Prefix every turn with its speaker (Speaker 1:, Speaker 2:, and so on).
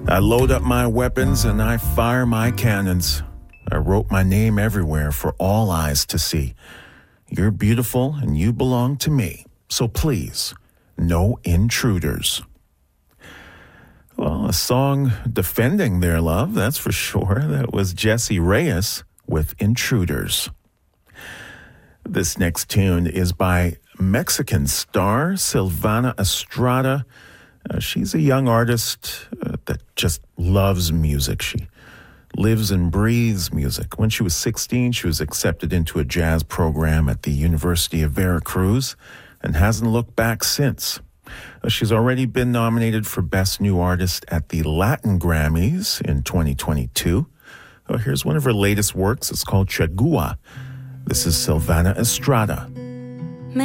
Speaker 1: I load up my weapons and I fire my cannons. I wrote my name everywhere for all eyes to see. You're beautiful and you belong to me. So please, no intruders. Well, a song defending their love, that's for sure. That was Jessie Reyez with Intruders. This next tune is by Mexican star Silvana Estrada. She's a young artist that just loves music. She lives and breathes music. When she was 16, she was accepted into a jazz program at the University of Veracruz and hasn't looked back since. She's already been nominated for Best New Artist at the Latin Grammys in 2022. Here's one of her latest works. It's called Chagua. This is Silvana Estrada.